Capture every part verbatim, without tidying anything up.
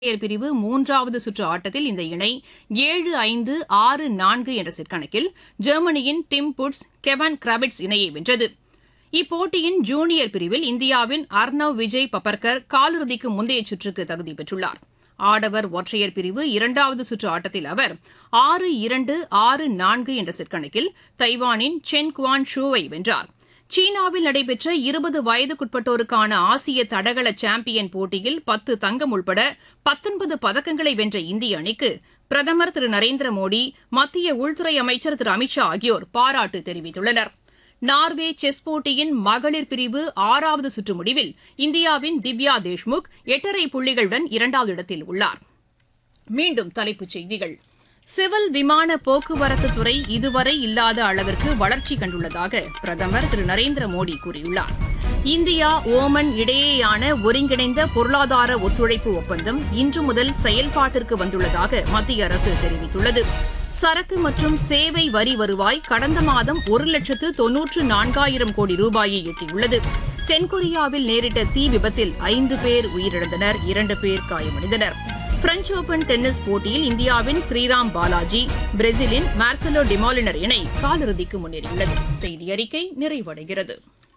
ஒற்றையர் பிரிவு மூன்றாவது சுற்று ஆட்டத்தில் இந்த இணை ஏழு ஐந்து ஆறு நான்கு என்ற செட் கணக்கில் ஜெர்மனியின் டிம் புட்ஸ் கெவன் கிராபிட்ஸ் இணையை வென்றது. இப்போட்டியின் ஜூனியர் பிரிவில் இந்தியாவின் அர்ணவ் விஜய் பப்பர்கர் காலிறுதிக்கு முந்தைய சுற்றுக்கு தகுதி பெற்றுள்ளார். ஆடவர் ஒற்றையர் பிரிவு இரண்டாவது சுற்று ஆட்டத்தில் அவர் ஆறு இரண்டு ஆறு நான்கு என்ற செட் கணக்கில் தைவானின் சென் குவான் ஷூவை வென்றார். சீனாவில் நடைபெற்ற இருபது வயதுக்குட்பட்டோருக்கான ஆசிய தடகள சாம்பியன் போட்டியில் பத்து தங்கம் உட்பட பத்தொன்பது பதக்கங்களை வென்ற இந்திய அணிக்கு பிரதமர் திரு நரேந்திர மோடி, மத்திய உள்துறை அமைச்சர் திரு அமித் ஷா ஆகியோர் பாராட்டு தெரிவித்துள்ளனர். நார்வே செஸ் போட்டியின் மகளிர் பிரிவு ஆறாவது சுற்று முடிவில் இந்தியாவின் திவ்யா தேஷ்முக் எட்டரை புள்ளிகளுடன் இரண்டாவது இடத்தில் உள்ளார். மீண்டும் தலைப்புச் செய்திகள். சிவில் விமான போக்குவரத்து துறை இதுவரை இல்லாத அளவிற்கு வளர்ச்சி கண்டுள்ளதாக பிரதமர் திரு நரேந்திர மோடி கூறியுள்ளார். இந்தியா ஓமன் இடையேயான ஒருங்கிணைந்த பொருளாதார ஒத்துழைப்பு ஒப்பந்தம் இன்று முதல் செயல்பாட்டிற்கு வந்துள்ளதாக மத்திய அரசு தெரிவித்துள்ளது. சரக்கு மற்றும் சேவை வரி வருவாய் கடந்த மாதம் ஒரு லட்சத்து தொன்னூற்று நான்காயிரம் கோடி ரூபாயை எட்டியுள்ளது. தென்கொரியாவில் நேரிட்ட தீ விபத்தில் ஐந்து பேர் உயிரிழந்தனர், இரண்டு பேர் காயமடைந்தனர். பிரெஞ்ச் ஓபன் டென்னிஸ் போட்டியில் இந்தியாவின் ஸ்ரீராம் பாலாஜி, பிரேசிலின் மார்செலோ டிமாலினர் இணை காலிறுதிக்கு முன்னேறியுள்ளது. செய்தி அறிக்கை நிறைவடைகிறது.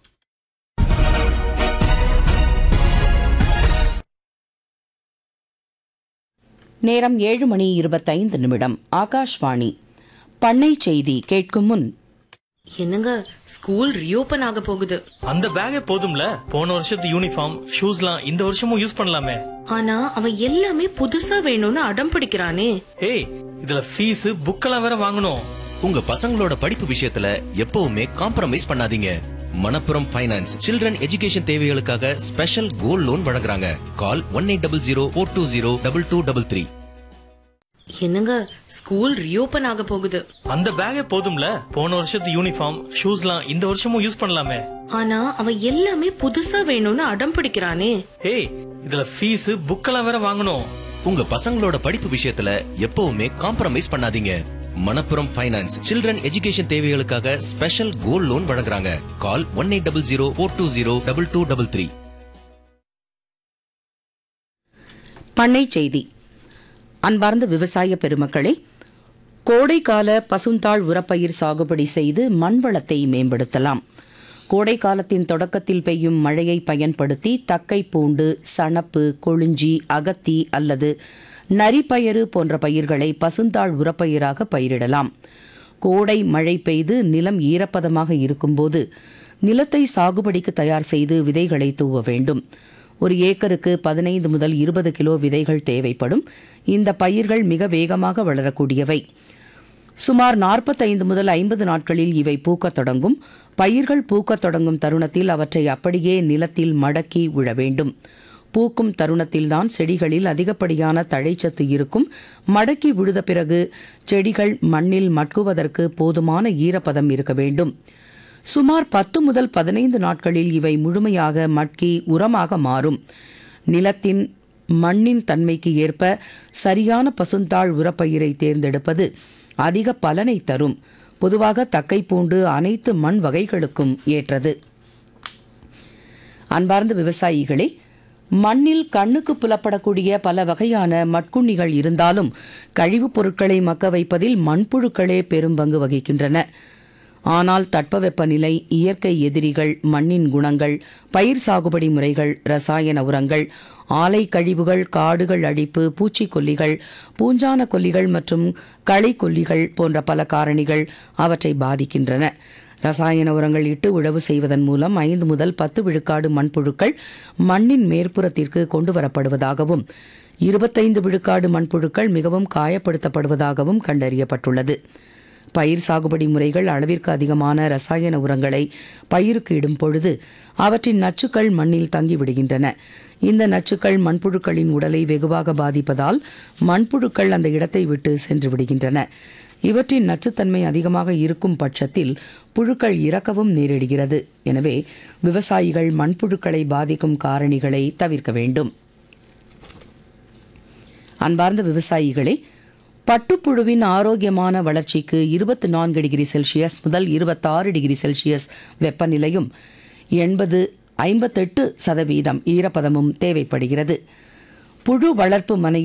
நேரம் ஏழு மணி இருபத்தைந்து நிமிடம். ஆகாஷ்வாணி. பண்ணை செய்தி கேட்கும் முன், என்னங்க ஸ்கூல் ரீஓபன் ஆக போகுது. அந்த பேக்கே போதும்ல, போன வருஷத்து யூனிஃபார்ம் ஷூஸ்லாம் இந்த வருஷமும் யூஸ் பண்ணலாமே. ஆனா அவன் எல்லாமே புதுசா வேணும்னு அடம் பிடிக்கிறானே. ஏய், இதுல ஃபீஸ் புக்கெல்லாம் வேற வாங்கணும். உங்க பசங்களோட படிப்பு விஷயத்துல எப்பவுமே காம்ப்ரமைஸ் பண்ணாதீங்க. மணப்புரம் ஃபைனான்ஸ் சில்ட்ரன் எஜுகேஷன் தேவைகளுக்காக ஸ்பெஷல் கோல்ட் லோன் வழங்குறாங்க. கால் one eight double zero four two zero double two double three. என்னங்க ஸ்கூல் ரீஓபன் ஆக போகுது. அந்த பேக்கே போதும்ல, போன வருஷத்து யூனிஃபார்ம் ஷூஸ்லாம் இந்த வருஷமும் யூஸ் பண்ணலாமே. ஆனா அவன் எல்லாமே புதுசா வேணும்னு அடம் பிடிக்கிறானே. ஏய், இதுல ஃபீஸ் புக்கெல்லாம் வேற வாங்கணும். உங்க பசங்களோட படிப்பு விஷயத்துல எப்பவுமே காம்ப்ரமைஸ் பண்ணாதீங்க. மணப்புரம் ஃபைனான்ஸ் சில்ட்ரன் எஜுகேஷன் தேவைகளுக்காக ஸ்பெஷல் கோல்ட் லோன் வழங்குறாங்க. கால் one eight double zero four two zero double two double three. பண்ணை செய்தி. அன்பார்ந்த விவசாய பெருமக்களே, கோடைக்கால பசுந்தாள் உரப்பயிர் சாகுபடி செய்து மண் வளத்தை மேம்படுத்தலாம். கோடை காலத்தின் தொடக்கத்தில் பெய்யும் மழையை பயன்படுத்தி தக்கை பூண்டு, சணப்பு, கொளிஞ்சி, அகத்தி அல்லது நரிப்பயறு போன்ற பயிர்களை பசுந்தாள் உரப்பயிராக பயிரிடலாம். கோடை மழை பெய்து நிலம் ஈரப்பதமாக இருக்கும்போது நிலத்தை சாகுபடிக்கு தயார் செய்து விதைகளை தூவ வேண்டும். ஒரு ஏக்கருக்கு பதினைந்து முதல் இருபது கிலோ விதைகள் தேவைப்படும். இந்த பயிர்கள் மிக வேகமாக வளரக்கூடியவை. சுமார் நாற்பத்தைந்து முதல் ஐம்பது நாட்களில் இவை பூக்கத் தொடங்கும். பயிர்கள் பூக்கத் தொடங்கும் தருணத்தில் அவற்றை அப்படியே நிலத்தில் மடக்கி விழ வேண்டும். பூக்கும் தருணத்தில்தான் செடிகளில் அதிகப்படியான தழைச்சத்து இருக்கும். மடக்கி விழுத பிறகு செடிகள் மண்ணில் மட்குவதற்கு போதுமான ஈரப்பதம் இருக்க வேண்டும். சுமார் பத்து முதல் பதினைந்து நாட்களில் இவை முழுமையாக மட்கி உரமாக மாறும். நிலத்தின் மண்ணின் தன்மைக்கு ஏற்ப சரியான பசுந்தாள் உரப்பயிரை தேர்ந்தெடுப்பது அதிக பலனை தரும். பொதுவாக தக்கை பூண்டு அனைத்து மண் வகைகளுக்கும் ஏற்றது. அன்பார்ந்த விவசாயிகளே, மண்ணில் கண்ணுக்கு புலப்படக்கூடிய பல வகையான மட்குண்ணிகள் இருந்தாலும் கழிவுப் பொருட்களை மக்க வைப்பதில் மண்புழுக்களே பெரும் பங்கு வகிக்கின்றன. ஆனால் தட்பவெப்பநிலை, இயற்கை எதிரிகள், மண்ணின் குணங்கள், பயிர் சாகுபடி முறைகள், ரசாயன உரங்கள், ஆலை கழிவுகள், காடுகள் அழிப்பு, பூச்சிக்கொல்லிகள், பூஞ்சான கொல்லிகள் மற்றும் களை கொல்லிகள் போன்ற பல காரணிகள் அவற்றை பாதிக்கின்றன. ரசாயன உரங்கள் இட்டு உழவு செய்வதன் மூலம் ஐந்து முதல் பத்து விழுக்காடு மண்புழுக்கள் மண்ணின் மேற்புறத்திற்கு கொண்டு வரப்படுவதாகவும் இருபத்தைந்து விழுக்காடு மண்புழுக்கள் மிகவும் காயப்படுத்தப்படுவதாகவும் கண்டறியப்பட்டுள்ளது. பயிர் சாகுபடி முறைகள் அளவிற்கு அதிகமான ரசாயன உரங்களை பயிருக்கு இடும் பொழுது அவற்றின் நச்சுக்கள் மண்ணில் தங்கிவிடுகின்றன. இந்த நச்சுக்கள் மண்புழுக்களின் உடலை வெகுவாக பாதிப்பதால் மண்புழுக்கள் அந்த இடத்தை விட்டு சென்று விடுகின்றன. இவற்றின் நச்சுத்தன்மை அதிகமாக இருக்கும் பட்சத்தில் புழுக்கள் இறக்கவும் நேரிடுகிறது. எனவே விவசாயிகள் மண்புழுக்களை பாதிக்கும் காரணிகளை தவிர்க்க வேண்டும். அன்பார்ந்த விவசாயிகளே, பட்டுப்புழுவின் ஆரோக்கியமான வளர்ச்சிக்கு இருபத்தி நான்கு டிகிரி செல்சியஸ் முதல் இருபத்தாறு டிகிரி செல்சியஸ் வெப்பநிலையும் எண்பது ஐம்பத்தெட்டு சதவீதம் ஈரப்பதமும் தேவைப்படுகிறது. புழு வளர்ப்பு மனையில்